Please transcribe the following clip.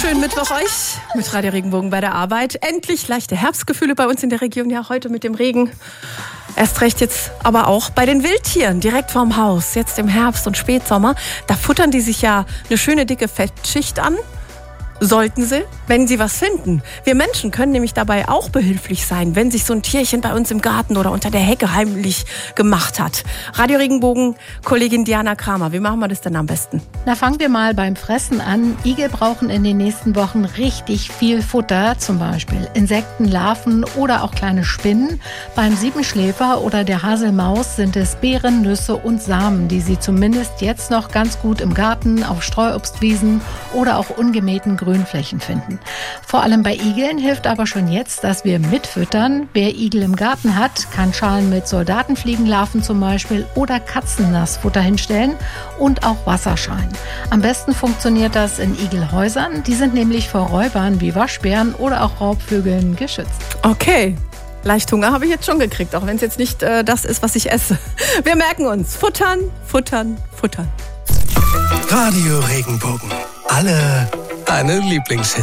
schönen Mittwoch euch mit Radio Regenbogen bei der Arbeit. Endlich leichte Herbstgefühle bei uns in der Region. Ja, heute mit dem Regen. Erst recht jetzt aber auch bei den Wildtieren direkt vorm Haus. Jetzt im Herbst und Spätsommer. Da futtern die sich ja eine schöne dicke Fettschicht an. Sollten sie, wenn sie was finden. Wir Menschen können nämlich dabei auch behilflich sein, wenn sich so ein Tierchen bei uns im Garten oder unter der Hecke heimlich gemacht hat. Radio Regenbogen, Kollegin Diana Kramer, wie machen wir das denn am besten? Na, fangen wir mal beim Fressen an. Igel brauchen in den nächsten Wochen richtig viel Futter, zum Beispiel Insekten, Larven oder auch kleine Spinnen. Beim Siebenschläfer oder der Haselmaus sind es Beeren, Nüsse und Samen, die sie zumindest jetzt noch ganz gut im Garten, auf Streuobstwiesen oder auch ungemähten Grünflächen finden. Vor allem bei Igeln hilft aber schon jetzt, dass wir mitfüttern. Wer Igel im Garten hat, kann Schalen mit Soldatenfliegenlarven zum Beispiel oder Katzennassfutter hinstellen und auch Wasserschalen. Am besten funktioniert das in Igelhäusern. Die sind nämlich vor Räubern wie Waschbären oder auch Raubvögeln geschützt. Okay. Leicht Hunger habe ich jetzt schon gekriegt, auch wenn es jetzt nicht das ist, was ich esse. Wir merken uns. Futtern, futtern, futtern. Radio Regenbogen. Alle deine Lieblingshits.